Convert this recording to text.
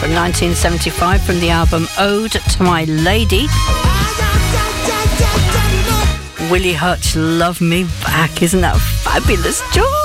from 1975 from the album Ode to My Lady. Willie Hutch, Love Me Back. Isn't that fabulous, George?